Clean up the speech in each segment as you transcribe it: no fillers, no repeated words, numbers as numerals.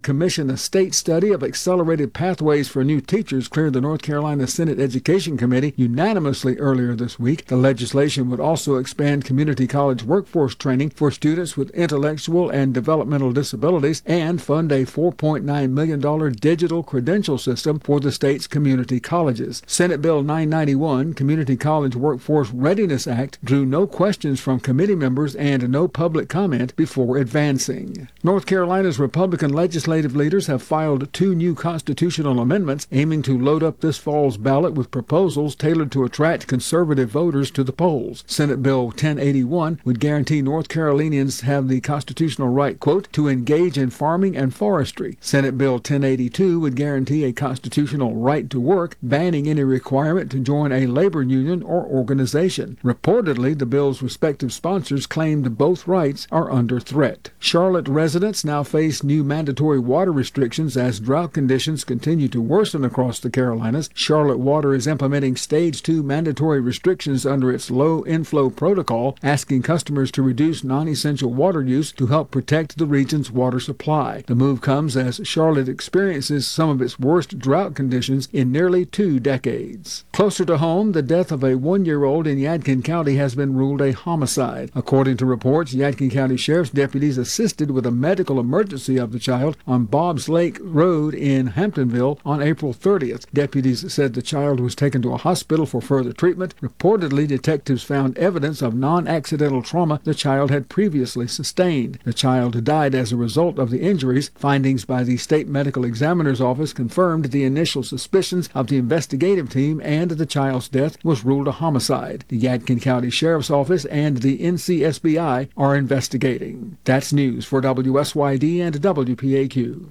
commission a state study of accelerated pathways for new teachers cleared the North Carolina Senate Education Committee unanimously earlier this week. The legislation would also expand community college workforce training for students with intellectual and developmental disabilities and fund a $4.9 million digital credential system for the state's community colleges. Senate Bill 991, Community College Workforce Readiness Act, drew no questions from committee members and no public comment before advancing. North Carolina's Republican legislative leaders have filed 2 new constitutional amendments aiming to load up this fall's ballot with proposals tailored to attract conservative voters to the polls. Senate Bill 1081 would guarantee North Carolinians have the constitutional right, quote, to engage in farming and forestry. Senate Bill 1082 would guarantee a constitutional right to work, banning any requirement to join a labor union or organization. Reportedly, the bill's respective sponsors claimed both rights are under threat. Charlotte residents now face new mandatory water restrictions as drought conditions continue to worsen across the Carolinas. Charlotte Water is implementing Stage 2 mandatory restrictions under its low inflow protocol, asking customers to reduce non-essential water use to help protect the region's water supply. The move comes as Charlotte experiences some of its worst drought conditions in nearly 2 decades. Closer to home, the death of a 1-year-old in Yadkin County has been ruled a homicide. According to reports, Yadkin County Sheriff's deputies assisted with a medical emergency of the child on Bob's Lake Road in Hamptonville on April 30th. Deputies said the child was taken to a hospital for further treatment. Reportedly, detectives found evidence of non-accidental trauma the child had previously sustained. The child died as a result of the injuries. Findings by the State Medical Examiner's Office confirmed the initial suspicions of the investigative team, and the child's death was ruled a homicide. The Yadkin County Sheriff's Office and the NCSBI are investigating. That's news for WSYD and WPAQ.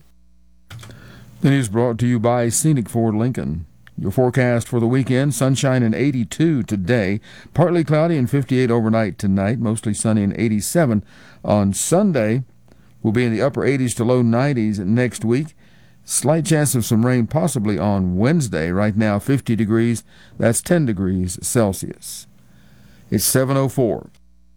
The news brought to you by Scenic Ford Lincoln. Your forecast for the weekend: sunshine and 82 today, partly cloudy and 58 overnight tonight, mostly sunny and 87 on Sunday. We'll be in the upper 80s to low 90s next week. Slight chance of some rain possibly on Wednesday. Right now 50 degrees, that's 10 degrees Celsius. It's 7:04.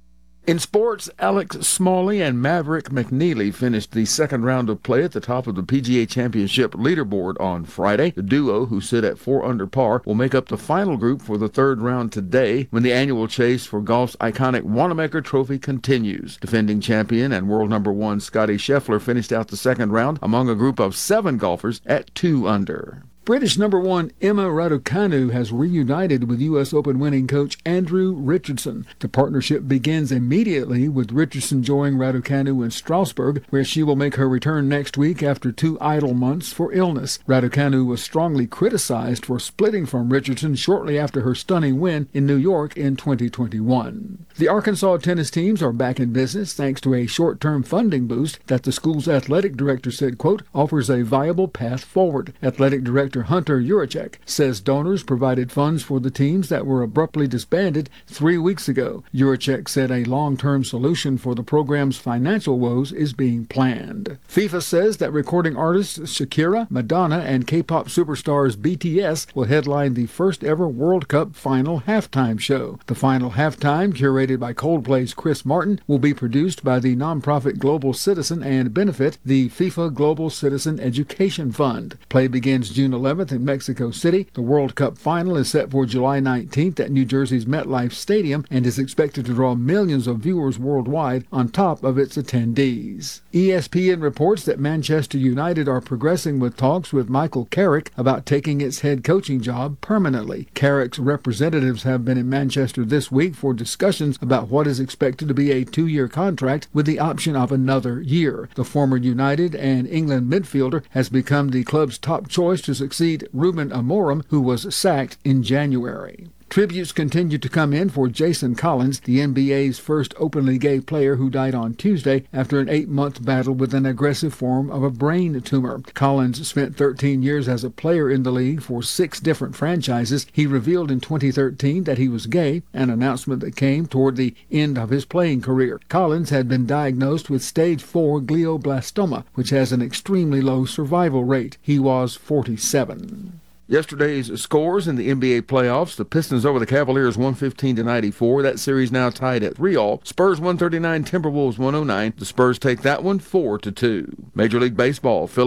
In sports, Alex Smalley and Maverick McNeely finished the second round of play at the top of the PGA Championship leaderboard on Friday. The duo, who sit at 4 under par, will make up the final group for the third round today when the annual chase for golf's iconic Wanamaker Trophy continues. Defending champion and world number 1 Scottie Scheffler finished out the second round among a group of 7 golfers at 2 under. British number 1 Emma Raducanu has reunited with U.S. Open winning coach Andrew Richardson. The partnership begins immediately with Richardson joining Raducanu in Strasbourg, where she will make her return next week after 2 idle months for illness. Raducanu was strongly criticized for splitting from Richardson shortly after her stunning win in New York in 2021. The Arkansas tennis teams are back in business thanks to a short-term funding boost that the school's athletic director said, quote, offers a viable path forward. Athletic director Hunter Urachek says donors provided funds for the teams that were abruptly disbanded 3 weeks ago. Urachek said a long-term solution for the program's financial woes is being planned. FIFA says that recording artists Shakira, Madonna, and K-pop superstars BTS will headline the first-ever World Cup final halftime show. The final halftime, curated by Coldplay's Chris Martin, will be produced by the nonprofit Global Citizen and benefit the FIFA Global Citizen Education Fund. Play begins June 11th in Mexico City. The World Cup final is set for July 19th at New Jersey's MetLife Stadium and is expected to draw millions of viewers worldwide on top of its attendees. ESPN reports that Manchester United are progressing with talks with Michael Carrick about taking its head coaching job permanently. Carrick's representatives have been in Manchester this week for discussions about what is expected to be a 2-year contract with the option of another year. The former United and England midfielder has become the club's top choice to succeed Ruben Amorim, who was sacked in January. Tributes continue to come in for Jason Collins, the NBA's first openly gay player who died on Tuesday after an 8-month battle with an aggressive form of a brain tumor. Collins spent 13 years as a player in the league for 6 different franchises. He revealed in 2013 that he was gay, an announcement that came toward the end of his playing career. Collins had been diagnosed with stage 4 glioblastoma, which has an extremely low survival rate. He was 47. Yesterday's scores in the NBA playoffs: the Pistons over the Cavaliers 115-94. That series now tied at 3-all. Spurs 139, Timberwolves 109. The Spurs take that one 4-2. Major League Baseball.